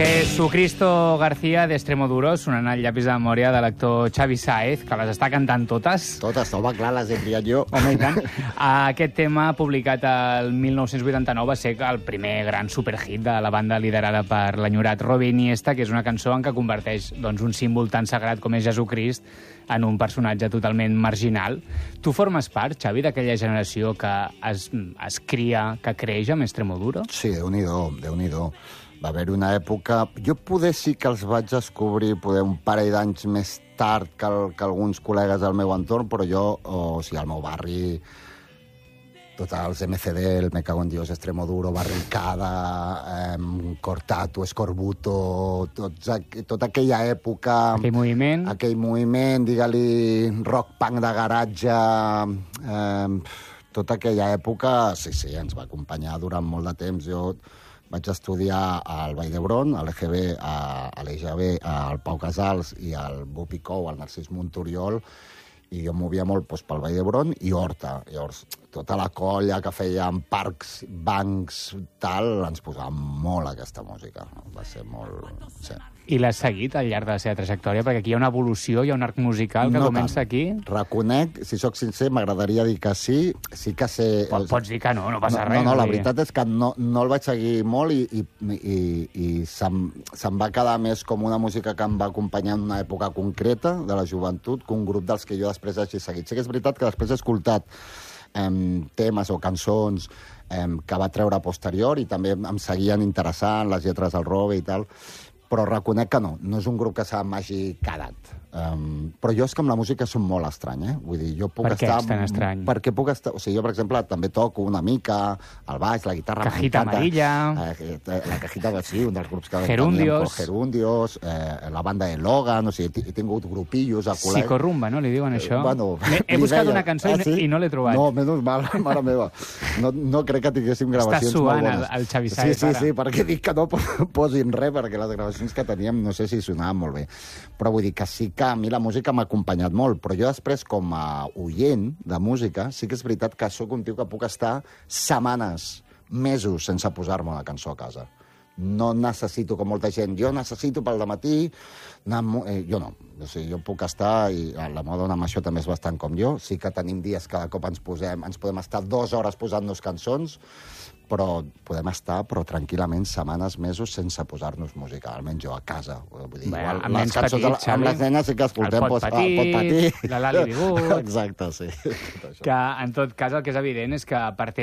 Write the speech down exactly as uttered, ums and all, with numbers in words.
Jesucristo García d'Extremoduro, sonant el llapis de memòria de l'actor Xavi Sáez, que les està cantant totes. Totes, home, clar, les he triat jo. Home, i tant. Aquest tema, publicat el mil nou-cents vuitanta-nou, va ser el primer gran superhit de la banda liderada per l'enyorat Robbie Iniesta, que és una cançó en què converteix doncs, un símbol tan sagrat com és Jesucrist en un personatge totalment marginal. Tu formes part, Xavi, d'aquella generació que es, es cria, que creix amb Extremoduro? Sí, Déu-n'hi-do, Déu-n'hi-do. Va haver una època... Jo poder sí que els vaig descobrir poder un parell d'anys més tard que, el, que alguns col·legues del meu entorn, però jo, o, o sigui, al meu barri, tots els M C D, el Me Cago en Dios, Extremoduro, Barricada, eh, Cortato, Escorbuto, tots, tota aquella època... Aquell moviment. Aquell moviment, digue-li, rock-punk de garatge... Eh, tota aquella època, sí, sí, ens va acompanyar durant molt de temps. Jo... Vaig estudiar al Vall d'Hebron, a l'E G B, a l'E G B, al Pau Casals i al Bupicou, al Narcís Monturiol, i jo movia molt doncs, pel Vall d'Hebron i Horta. Llavors, tota la colla que fèiem parcs, bancs, tal, ens posava molt aquesta música. Va ser molt... Sí. I l'has seguit al llarg de la seva trajectòria? Perquè aquí hi ha una evolució, hi ha un arc musical que no comença tant. aquí. Reconec, si sóc sincer, m'agradaria dir que sí. Sí que sé... Pot, pots dir que no, no passa no, res. No, no, la dir. veritat és que no, no el vaig seguir molt i, i, i, i se'm, se'm va quedar més com una música que em va acompanyar en una època concreta de la joventut que un grup dels que jo després hagi seguit. Sí que és veritat que després he escoltat eh, temes o cançons eh, que va treure a posterior i també em seguien interessant les lletres del Robe i tal, però reconec que no, no és un grup que se m'hagi quedat. Um, però jo és que amb la música som molt estrany, eh? Vull dir, jo puc per què estar... és tan estrany? Perquè puc estar... O sigui, jo, per exemple, també toco una mica el baix, la guitarra... Cajita Amarilla... Eh, la Cajita, sí, un dels grups que... Gerundios... Gerundios, eh, la banda de Logan, o sigui, he tingut grupillos al col·legi... Psicorrumba, no? Li diuen això? Eh, bueno, he buscat deia. una cançó ah, sí? i no l'he trobat. No, menys mal, mare meva. No, no crec que tinguéssim gravacions Està suant molt bones. el, el Xavi Sáez, sí, sí, sí, perquè dic que no posin res, perquè les gravacions que teníem no sé si sonaven molt bé. Però vull dir que sí que a mi la música m'ha acompanyat molt, però jo després, com a oient de música, sí que és veritat que sóc un tio que puc estar setmanes, mesos, sense posar-me una cançó a casa. No necessito, com molta gent, jo necessito pel dematí, anar, eh, jo no. O sigui, jo puc estar, i la meva dona amb això també és bastant com jo, sí que tenim dies que de cop ens posem, ens podem estar dues hores posant-nos cançons, però podem estar però tranquil·lament setmanes, mesos sense posar-nos música, almenys jo a casa. Vull dir, Bé, igual, amb les nens cançons petits, de, amb les nenes sí que escoltem el Pot pues, Patir, el Pot Patir, la Lali Bigut... Exacte, sí. Que, en tot cas, el que és evident és que per